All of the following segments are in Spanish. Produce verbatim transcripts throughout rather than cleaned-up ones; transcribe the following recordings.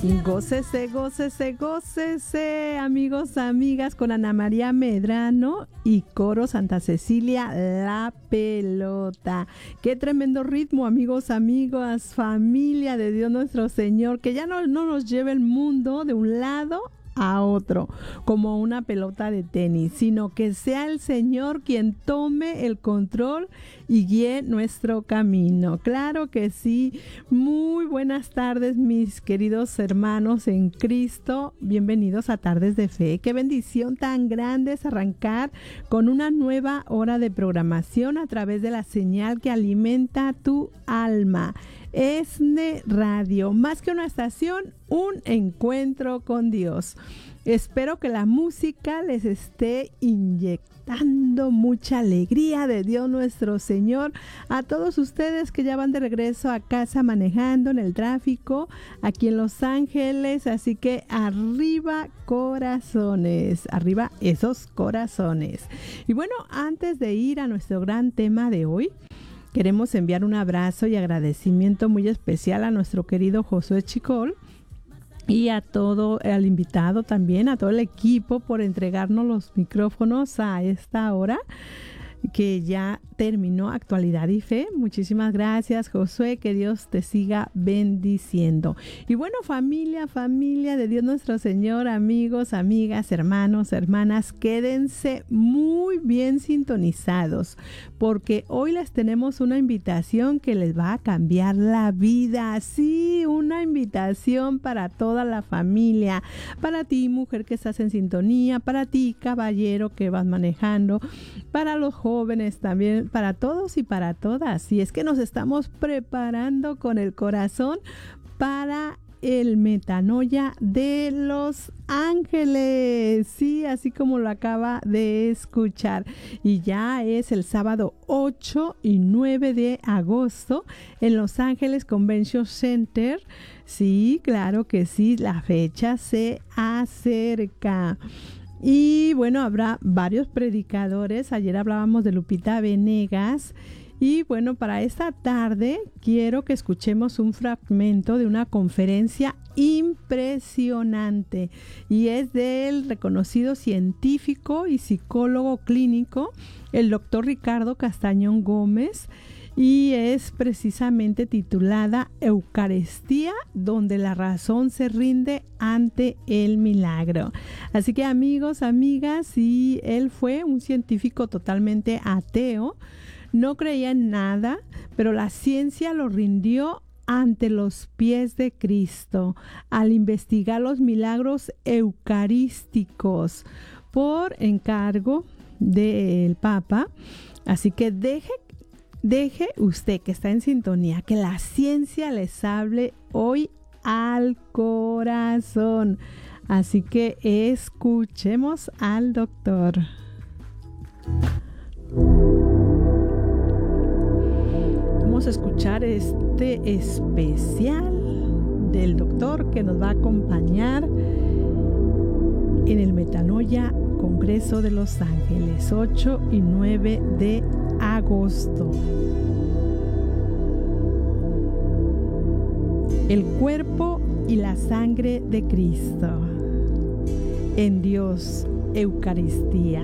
Gócese, gócese, gócese, amigos, amigas, con Ana María Medrano y Coro Santa Cecilia La Pelota. Qué tremendo ritmo, amigos, amigas, familia de Dios nuestro Señor, que ya no, no nos lleve el mundo de un lado a otro como una pelota de tenis, sino que sea el Señor quien tome el control y guíe nuestro camino. Claro que sí. Muy buenas tardes, mis queridos hermanos en Cristo. Bienvenidos a Tardes de Fe. Qué bendición tan grande es arrancar con una nueva hora de programación a través de la señal que alimenta tu alma. ESNE Radio, más que una estación, un encuentro con Dios. Espero que la música les esté inyectando mucha alegría de Dios nuestro Señor a todos ustedes que ya van de regreso a casa manejando en el tráfico aquí en Los Ángeles. Así que arriba corazones, arriba esos corazones. Y bueno, antes de ir a nuestro gran tema de hoy, queremos enviar un abrazo y agradecimiento muy especial a nuestro querido Josué Chicol y a todo el invitado también, a todo el equipo por entregarnos los micrófonos a esta hora que ya terminó Actualidad y Fe. Muchísimas gracias, Josué, que Dios te siga bendiciendo. Y bueno, familia, familia de Dios nuestro Señor, amigos, amigas, hermanos, hermanas, quédense muy bien sintonizados, porque hoy les tenemos una invitación que les va a cambiar la vida. Sí, una invitación para toda la familia, para ti, mujer que estás en sintonía, para ti, caballero que vas manejando, para los jóvenes, jóvenes también, para todos y para todas. Y es que nos estamos preparando con el corazón para el Metanoia de Los Ángeles. Sí, así como lo acaba de escuchar. Y ya es el sábado ocho y nueve de agosto en Los Ángeles Convention Center. Sí, claro que sí, la fecha se acerca. Y bueno, habrá varios predicadores. Ayer hablábamos de Lupita Venegas. Y bueno, para esta tarde quiero que escuchemos un fragmento de una conferencia impresionante. Y es del reconocido científico y psicólogo clínico, el doctor Ricardo Castañón Gómez. Y es precisamente titulada Eucaristía, donde la razón se rinde ante el milagro. Así que, amigos, amigas, y él fue un científico totalmente ateo, no creía en nada, pero la ciencia lo rindió ante los pies de Cristo al investigar los milagros eucarísticos por encargo del Papa. Así que deje Deje usted que está en sintonía, que la ciencia les hable hoy al corazón. Así que escuchemos al doctor. Vamos a escuchar este especial del doctor que nos va a acompañar en el Metanoia Congreso de Los Ángeles, ocho y nueve de agosto. El cuerpo y la sangre de Cristo en Dios Eucaristía,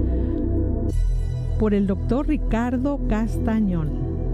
por el doctor Ricardo Castañón.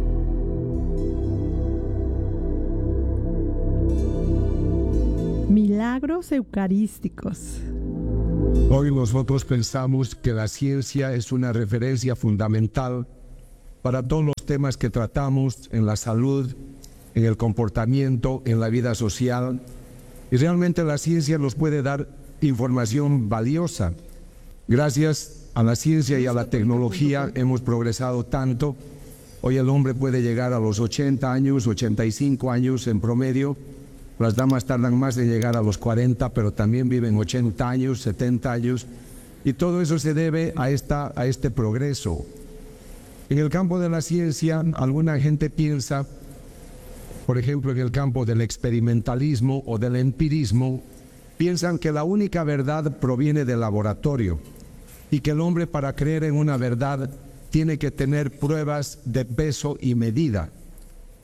Milagros eucarísticos. Hoy nosotros pensamos que la ciencia es una referencia fundamental para todos los temas que tratamos en la salud, en el comportamiento, en la vida social. Y realmente la ciencia nos puede dar información valiosa. Gracias a la ciencia y a la tecnología hemos progresado tanto. Hoy el hombre puede llegar a los ochenta años, ochenta y cinco años en promedio. Las damas tardan más en llegar a los cuarenta, pero también viven ochenta años, setenta años. Y todo eso se debe a, esta, a este progreso. En el campo de la ciencia, alguna gente piensa, por ejemplo, en el campo del experimentalismo o del empirismo, piensan que la única verdad proviene del laboratorio y que el hombre, para creer en una verdad, tiene que tener pruebas de peso y medida.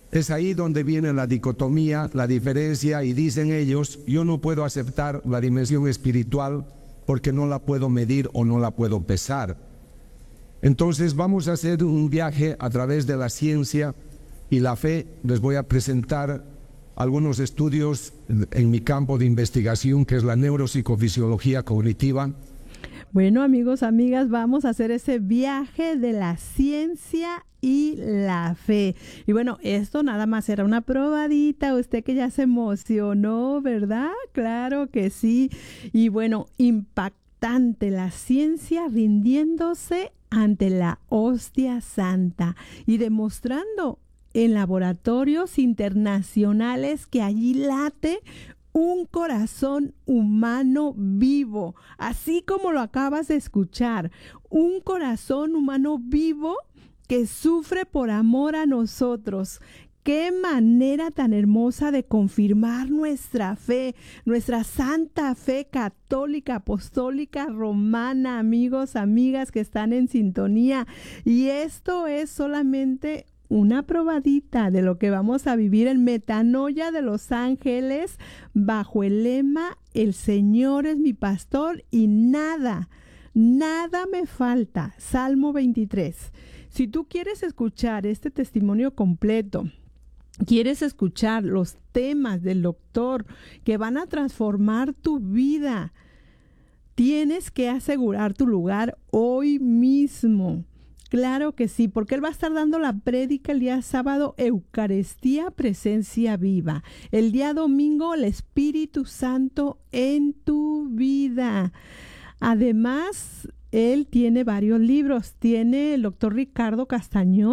Es ahí donde viene la dicotomía, la diferencia, y dicen ellos, yo no puedo aceptar la dimensión espiritual porque no la puedo medir o no la puedo pesar. Entonces vamos a hacer un viaje a través de la ciencia y la fe. Les voy a presentar algunos estudios en mi campo de investigación, que es la neuropsicofisiología cognitiva. Bueno, amigos, amigas, vamos a hacer ese viaje de la ciencia y la fe. Y bueno, esto nada más era una probadita. Usted que ya se emocionó, ¿verdad? Claro que sí. Y bueno, impactante, la ciencia rindiéndose ante la hostia santa y demostrando en laboratorios internacionales que allí late un corazón humano vivo, así como lo acabas de escuchar, un corazón humano vivo que sufre por amor a nosotros. Qué manera tan hermosa de confirmar nuestra fe, nuestra santa fe católica, apostólica, romana, amigos, amigas que están en sintonía. Y esto es solamente una probadita de lo que vamos a vivir en Metanoia de Los Ángeles bajo el lema El Señor es mi pastor y nada, nada me falta. Salmo veintitrés. Si tú quieres escuchar este testimonio completo, quieres escuchar los temas del doctor que van a transformar tu vida, tienes que asegurar tu lugar hoy mismo. Claro que sí, porque él va a estar dando la prédica el día sábado, Eucaristía, presencia viva. El día domingo, el Espíritu Santo en tu vida. Además, él tiene varios libros. Tiene el doctor Ricardo Castañón,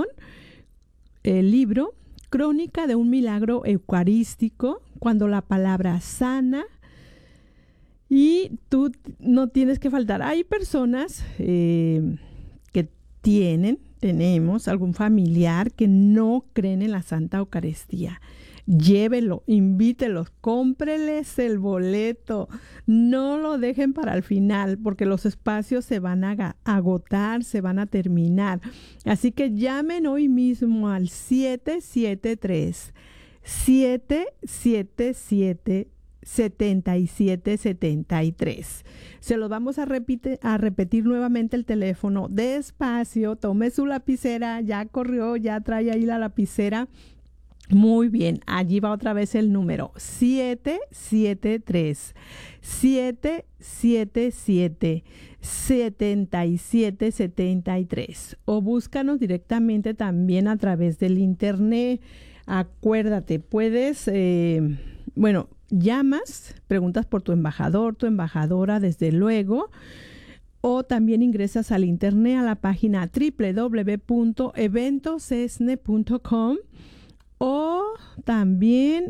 el libro Crónica de un milagro eucarístico, cuando la palabra sana. Y tú no tienes que faltar. Hay personas eh, que tienen, tenemos algún familiar que no creen en la Santa Eucaristía. Llévelo, invítelos, cómpreles el boleto, no lo dejen para el final porque los espacios se van a agotar, se van a terminar. Así que llamen hoy mismo al siete siete tres, siete siete siete, siete siete siete tres. Se los vamos a, repite, a repetir nuevamente el teléfono despacio. Tome su lapicera, ya corrió, ya trae ahí la lapicera. Muy bien, allí va otra vez el número siete siete tres, siete siete siete, siete siete siete tres, o búscanos directamente también a través del internet. Acuérdate, puedes, eh, bueno, llamas, preguntas por tu embajador, tu embajadora, desde luego, o también ingresas al internet a la página doble u doble u doble u punto eventosesne punto com o también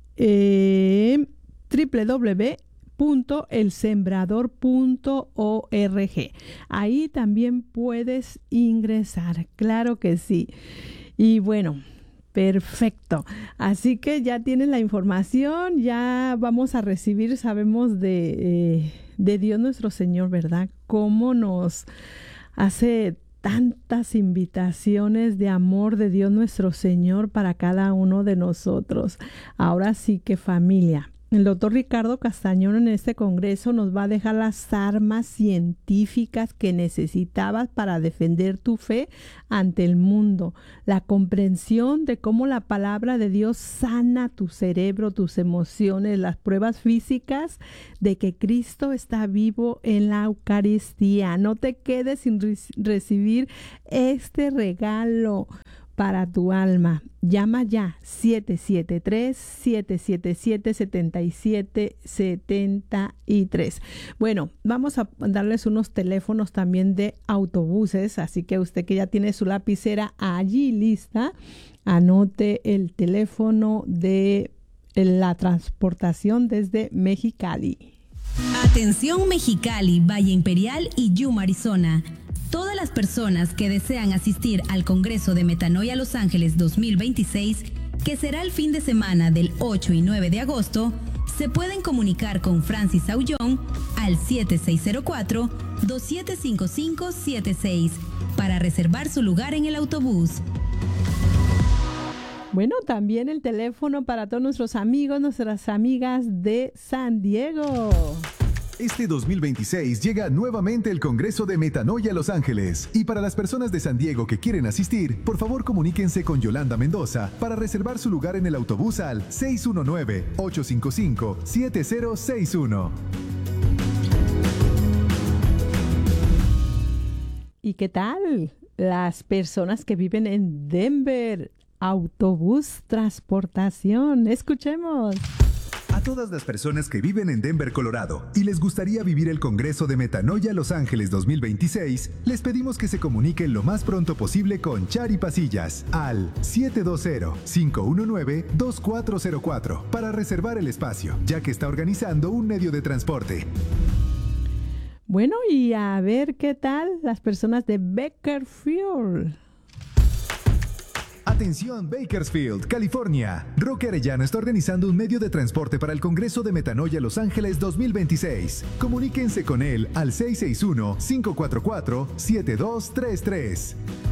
eh, doble u doble u doble u punto el sembrador punto org. Ahí también puedes ingresar, claro que sí. Y bueno, perfecto. Así que ya tienes la información, ya vamos a recibir, sabemos de, eh, de Dios nuestro Señor, ¿verdad? Cómo nos hace tantas invitaciones de amor de Dios nuestro Señor para cada uno de nosotros. Ahora sí que, familia, el doctor Ricardo Castañón en este congreso nos va a dejar las armas científicas que necesitabas para defender tu fe ante el mundo. La comprensión de cómo la palabra de Dios sana tu cerebro, tus emociones, las pruebas físicas de que Cristo está vivo en la Eucaristía. No te quedes sin re- recibir este regalo para tu alma. Llama ya siete siete tres, siete siete siete, siete siete siete tres. Bueno, vamos a darles unos teléfonos también de autobuses, así que usted que ya tiene su lapicera allí lista, anote el teléfono de la transportación desde Mexicali. Atención Mexicali, Valle Imperial y Yuma, Arizona. Todas las personas que desean asistir al Congreso de Metanoia Los Ángeles dos mil veintiséis, que será el fin de semana del ocho y nueve de agosto, se pueden comunicar con Francis Aullón al siete seis cero cuatro, dos siete cinco cinco siete seis para reservar su lugar en el autobús. Bueno, también el teléfono para todos nuestros amigos, nuestras amigas de San Diego. Este dos mil veintiséis llega nuevamente el Congreso de Metanoia Los Ángeles. Y para las personas de San Diego que quieren asistir, por favor comuníquense con Yolanda Mendoza para reservar su lugar en el autobús al seis uno nueve, ocho cinco cinco, siete cero seis uno. ¿Y qué tal? Las personas que viven en Denver, autobús, transportación. Escuchemos. A todas las personas que viven en Denver, Colorado, y les gustaría vivir el Congreso de Metanoia Los Ángeles dos mil veintiséis, les pedimos que se comuniquen lo más pronto posible con Chari Pasillas al siete dos cero, cinco uno nueve, dos cuatro cero cuatro para reservar el espacio, ya que está organizando un medio de transporte. Bueno, y a ver qué tal las personas de Bakersfield. Atención Bakersfield, California. Roque Arellano está organizando un medio de transporte para el Congreso de Metanoia Los Ángeles dos mil veintiséis. Comuníquense con él al seis seis uno, cinco cuatro cuatro, siete dos tres tres.